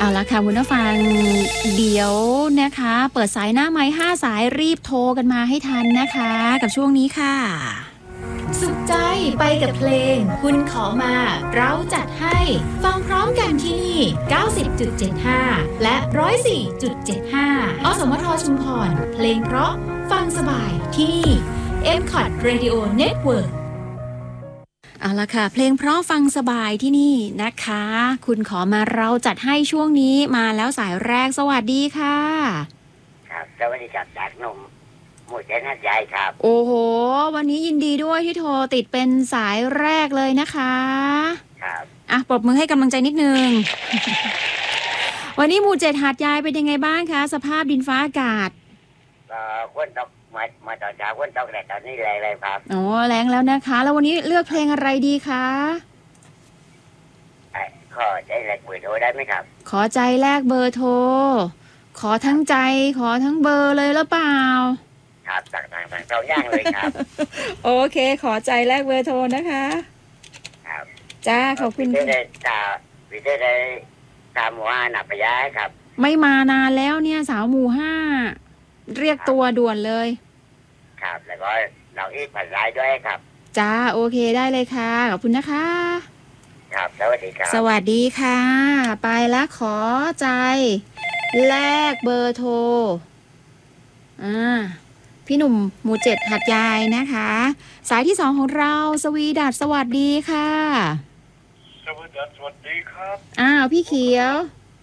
เอาละค่ะคุณผู้ฟังเดี๋ยวนะคะเปิดสายหน้าไม้5 สายรีบโทรกันมาให้ทันนะคะกับช่วงนี้ค่ะสุขใจไปกับเพลงคุณขอมาเราจัดให้ฟังพร้อมกันที่นี่ 90.75 และ 104.75 อสมทชุมพรเพลงเพราะฟังสบายที่นี่ MCOT Radio Networkเอาละค่ะเพลงเพราะฟังสบายที่นี่นะคะคุณขอมาเราจัดให้ช่วงนี้มาแล้วสายแรกสวัสดีค่ะครับสวัสดีครับจากหนุ่มหมู่เจนหัดใหญ่ครับโอ้โหวันนี้ยินดีด้วยที่โทรติดเป็นสายแรกเลยนะคะครับปรบมือให้กำลังใจนิดนึง วันนี้หมู่7หาดใหญ่เป็นยังไงบ้างคะสภาพดินฟ้าอากาศฝนตกมาตอนเช้าฝนตกแต่ตอนนี้แรงเลยครับอ๋อแรงแล้วนะคะแล้ววันนี้เลือกเพลงอะไรดีคะขอใจแลกเบอร์โทรได้ไหมครับขอใจแลกเบอร์โทรขอทั้งใจขอทั้งเบอร์เลยหรือเปล่าครับต่างๆ2อย่างเลยครับโอเคขอใจแลกเบอร์โทรนะคะครับจ้าขอบคุณวิเทศได้ตามหมู่5หนับพยาครับไม่มานานแล้วเนี่ยสาวหมู่5เรียกตัวด่วนเลยครับแล้วก็เราอีกผัดร้ายด้วยครับจ้าโอเคได้เลยค่ะขอบคุณนะคะครับสวัสดีครับสวัสดีค่ะไปแล้วขอใจแลกเบอร์โทรพี่หนุ่มหมู่7หัดใหญ่นะคะสายที่2ของเราสวีดัสสวัสดีค่ะสวัสดีครับพี่เขียว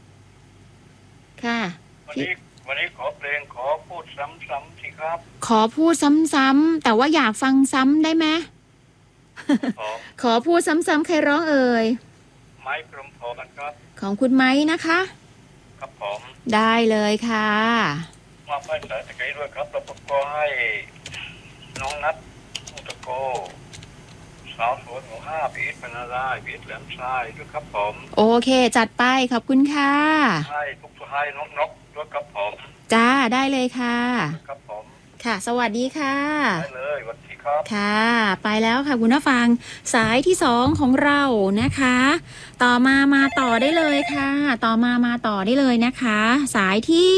ค่ะวันนี้ขอเพลงขอพูดซ้ำๆสิครับขอพูดซ้ำๆแต่ว่าอยากฟังซ้ำได้ไหม ขอพูดซ้ำๆใครร้องเอ่ยไม้พรหมพรครับของคุณไม้นะคะครับผมได้เลยค่ะมาไปสายตะไคร้ด้วยครับแล้วผมก็ให้น้องนัทมุตโกสาวสวนหมู่5พีทพนาราพีทแหลมทรายด้วยครับผมโอเคจัดไปขอบคุณค่ะให้ทุกท่านนกด้วยครับผมจ้าได้เลยค่ะครับผมค่ะสวัสดีค่ะได้เลยสวัสดีครับค่ะไปแล้วค่ะคุณผู้ฟังสายที่2ของเรานะคะต่อมาต่อได้เลยค่ะต่อมาต่อได้เลยนะคะสายที่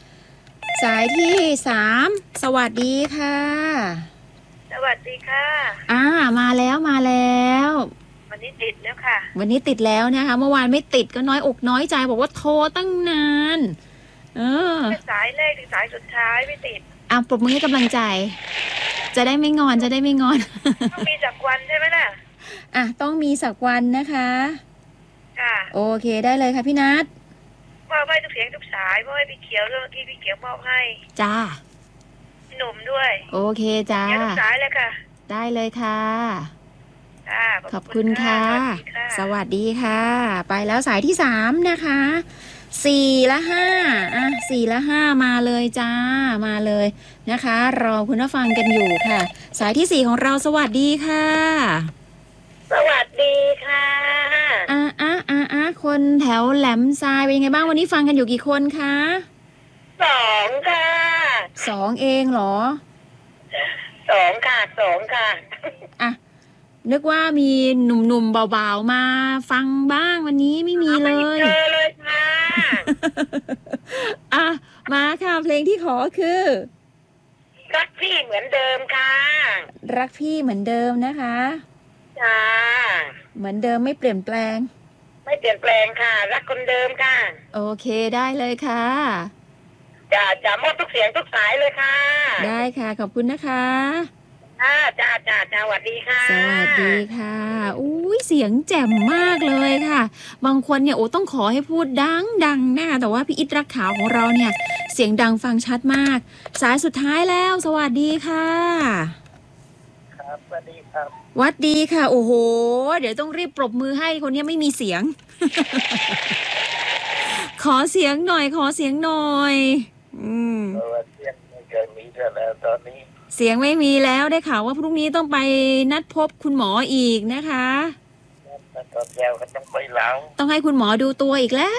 3สวัสดีค่ะสวัสดีค่ะมาแล้ววันนี้ติดแล้วค่ะวันนี้ติดแล้วนะคะเมื่อวานไม่ติดก็น้อยอกน้อยใจบอกว่าโทรตั้งนานสายแรกถึงสายสุดท้ายไม่ติดปรบมือให้กำลังใจจะได้ไม่งอนต้องมีสักวันใช่ไหมล่ะต้องมีสักวันนะคะค่ะโอเคได้เลยค่ะพี่นัทมอบให้ทุกเสียงทุกสายมอบให้พี่เขียวด้วยเมื่อกี้พี่เขียวมอบให้จ้าพี่หนุ่มด้วยโอเคจ้าทุกสายเลยค่ะได้เลยค่ะขอบคุณค่ะสวัสดีค่ะไปแล้วสายที่3นะคะ4 และ 5 4 และ 5มาเลยจ้ามาเลยนะคะรอคุณผู้ฟังกันอยู่ค่ะสายที่4ของเราสวัสดีค่ะสวัสดีค่ะคนแถวแหลมทรายเป็นยังไงบ้างวันนี้ฟังกันอยู่กี่คนคะ 2ค่ะ 2เองเหรอ 2ค่ะนึกว่ามีหนุ่มๆเบาๆมาฟังบ้างวันนี้ไม่มีเลยไม่เจอเลยค่ะมาค่ะเพลงที่ขอคือรักพี่เหมือนเดิมค่ะรักพี่เหมือนเดิมนะคะจ้าเหมือนเดิมไม่เปลี่ยนแปลงค่ะรักคนเดิมค่ะโอเคได้เลยค่ะจะมอบทุกเสียงทุกสายเลยค่ะได้ค่ะขอบคุณนะคะจ้าสวัสดีค่ะสวัสดีค่ะอุ้ยเสียงแจ่มมากเลยค่ะบางคนเนี่ยต้องขอให้พูดดังนะคะแต่ว่าพี่อิทรักขาวของเราเนี่ยเสียงดังฟังชัดมากสายสุดท้ายแล้วสวัสดีค่ะครับสวัสดีครับวัดดีค่ะโอ้โหเดี๋ยวต้องรีบปรบมือให้คนนี้ไม่มีเสียง ขอเสียงหน่อยเสียงไม่เคยมีแล้วตอนนี้เสียงไม่มีแล้วได้ข่าวว่าพรุ่งนี้ต้องไปนัดพบคุณหมออีกนะคะตอนเช้าก็ต้องไปแล้วต้องให้คุณหมอดูตัวอีกแล้ว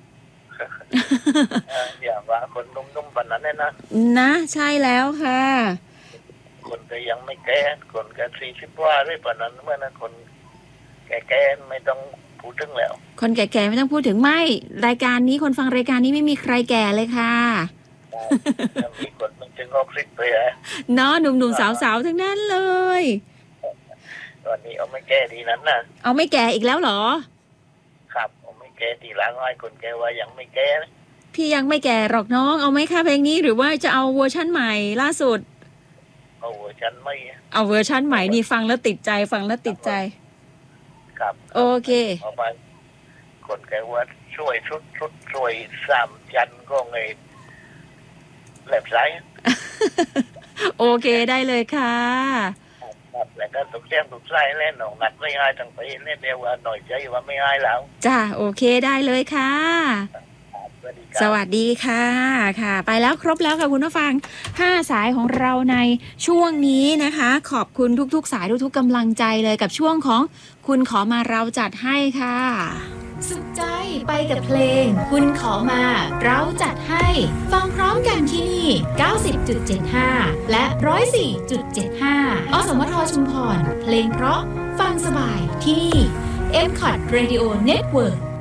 อย่าว่าคนนุ่มๆแบบนั้นนะใช่แล้วค่ะคนก็ยังไม่แก่คนก็40 ว่าด้วยแบบนั้นเมื่อนั้นคนแก่ๆไม่ต้องพพูดถึงแล้วคนแก่ๆไม่ต้องพูดถึงไม่รายการนี้คนฟังรายการนี้ไม่มีใครแก่เลยค่ะยังมีคนมันจึงออกฤทธิ์ไปฮะเนาะหนุ่มๆสาวๆทั้งนั้นเลยตอนนี้เอาไม่แก้ดีนั้นนะเอาไม่แก่อีกแล้วเหรอครับเอาไม่แก้ทีหลังให้คนแก้ว่ายังไม่แก้นะพี่ยังไม่แก่หรอกน้องเอาไหมคะเพลงนี้หรือว่าจะเอาเวอร์ชั่นใหม่ล่าสุดเอาเวอร์ชันไม่เอาเวอร์ชั่นใหม่นี่ฟังแล้วติดใจฟังแล้วติดใจครับโอเคเอาไปคนแก้ว่าช่วยชุดช่วยสามจันก็ไงแหลบซ้ายโอเคได้เลยค่ะครับแล้วก็ตุกเสียงตุกไส้เล่นหนองหนักไม่ง่ายทั้งปีเล่นเดียวว่าหน่อยใจว่าไม่ง่ายแล้วจ้าโอเคได้เลยค่ะสวัสดีคสรับวัสดีค่ะค่ะ ไปแล้วครบแล้วค่ะคุณผู้ฟัง5สายของเราในช่วงนี้นะคะ ขอบคุณทุกๆสายทุกๆกำลังใจเลยกับช่วงของคุณขอมาเราจัดให้ค่ะสุขใจไปกับเพลงคุณขอมาเราจัดให้ฟังพร้อมกันที่นี่ 90.75 และ 104.75 อสมทชุมพรเพลงเพราะฟังสบายที่นี่ MCOT Radio Network